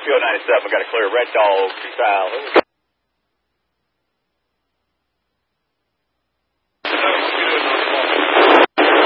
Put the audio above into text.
Fuel 97, got a clear red dog to south.